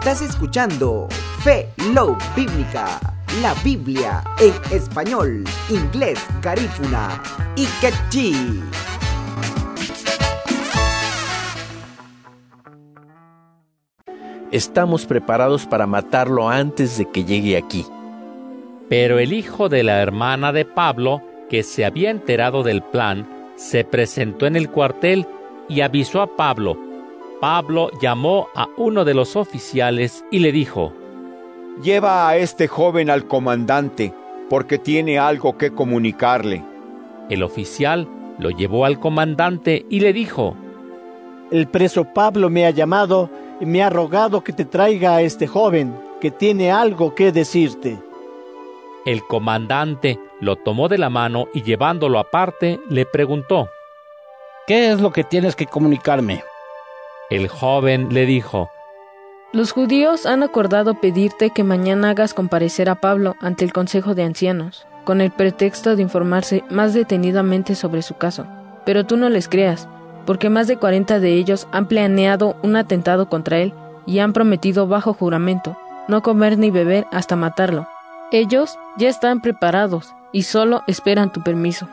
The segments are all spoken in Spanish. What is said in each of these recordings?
Estás escuchando Fe Love Bíblica, la Biblia en español, inglés, garífuna y quechí. Estamos preparados para matarlo antes de que llegue aquí. Pero el hijo de la hermana de Pablo, que se había enterado del plan, se presentó en el cuartel y avisó a Pablo. Pablo llamó a uno de los oficiales y le dijo: «Lleva a este joven al comandante, porque tiene algo que comunicarle». El oficial lo llevó al comandante y le dijo: «El preso Pablo me ha llamado y me ha rogado que te traiga a este joven, que tiene algo que decirte». El comandante lo tomó de la mano y llevándolo aparte, le preguntó: «¿Qué es lo que tienes que comunicarme?». El joven le dijo: «Los judíos han acordado pedirte que mañana hagas comparecer a Pablo ante el Consejo de Ancianos, con el pretexto de informarse más detenidamente sobre su caso. Pero tú no les creas, porque más de 40 de ellos han planeado un atentado contra él y han prometido bajo juramento no comer ni beber hasta matarlo. Ellos ya están preparados y solo esperan tu permiso».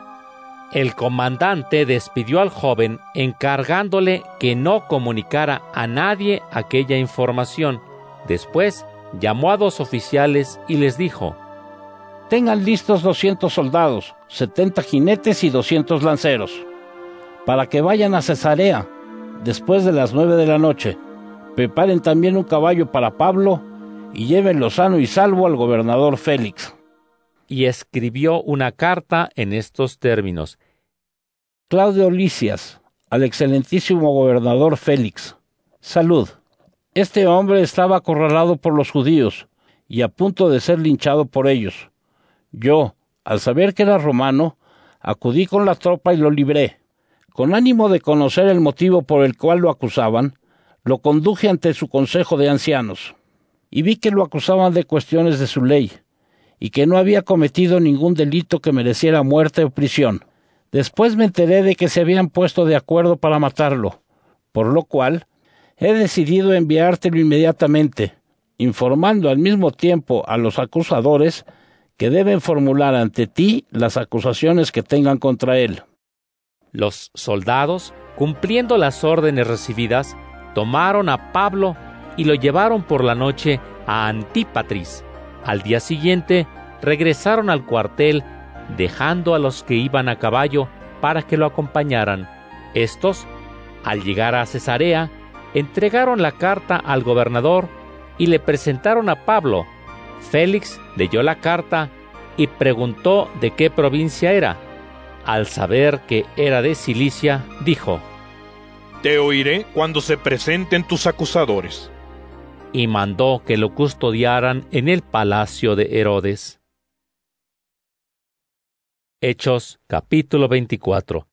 El comandante despidió al joven encargándole que no comunicara a nadie aquella información. Después llamó a 2 oficiales y les dijo: «Tengan listos 200 soldados, 70 jinetes y 200 lanceros, para que vayan a Cesarea después de las 9 de la noche. Preparen también un caballo para Pablo y llévenlo sano y salvo al gobernador Félix». Y escribió una carta en estos términos: «Claudio Lisias, al excelentísimo gobernador Félix, salud. Este hombre estaba acorralado por los judíos y a punto de ser linchado por ellos. Yo, al saber que era romano, acudí con la tropa y lo libré. Con ánimo de conocer el motivo por el cual lo acusaban, lo conduje ante su consejo de ancianos, y vi que lo acusaban de cuestiones de su ley, y que no había cometido ningún delito que mereciera muerte o prisión. Después me enteré de que se habían puesto de acuerdo para matarlo, por lo cual he decidido enviártelo inmediatamente, informando al mismo tiempo a los acusadores que deben formular ante ti las acusaciones que tengan contra él». Los soldados, cumpliendo las órdenes recibidas, tomaron a Pablo y lo llevaron por la noche a Antípatris. Al día siguiente regresaron al cuartel, dejando a los que iban a caballo para que lo acompañaran. Estos, al llegar a Cesarea, entregaron la carta al gobernador y le presentaron a Pablo. Félix leyó la carta y preguntó de qué provincia era. Al saber que era de Cilicia, dijo: «Te oiré cuando se presenten tus acusadores». Y mandó que lo custodiaran en el palacio de Herodes. Hechos, capítulo 24.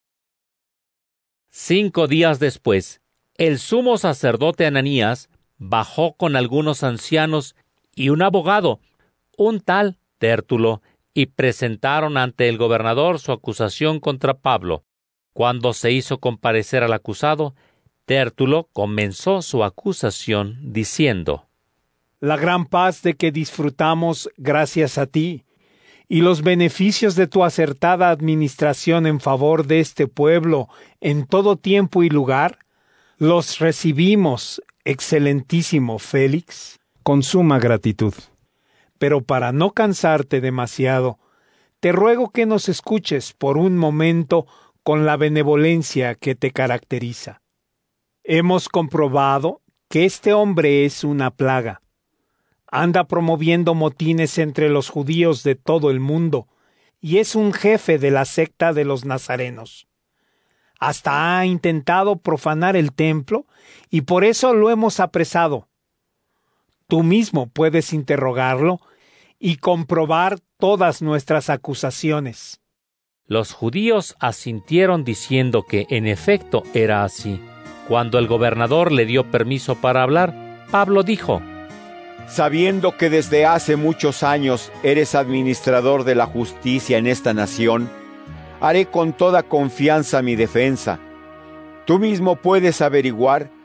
5 días después, el sumo sacerdote Ananías bajó con algunos ancianos y un abogado, un tal Tértulo, y presentaron ante el gobernador su acusación contra Pablo. Cuando se hizo comparecer al acusado, Tértulo comenzó su acusación diciendo: «La gran paz de que disfrutamos gracias a ti, y los beneficios de tu acertada administración en favor de este pueblo en todo tiempo y lugar, los recibimos, excelentísimo Félix, con suma gratitud. Pero para no cansarte demasiado, te ruego que nos escuches por un momento con la benevolencia que te caracteriza. Hemos comprobado que este hombre es una plaga. Anda promoviendo motines entre los judíos de todo el mundo y es un jefe de la secta de los nazarenos. Hasta ha intentado profanar el templo y por eso lo hemos apresado. Tú mismo puedes interrogarlo y comprobar todas nuestras acusaciones». Los judíos asintieron diciendo que en efecto era así. Cuando el gobernador le dio permiso para hablar, Pablo dijo: «Sabiendo que desde hace muchos años eres administrador de la justicia en esta nación, haré con toda confianza mi defensa. Tú mismo puedes averiguar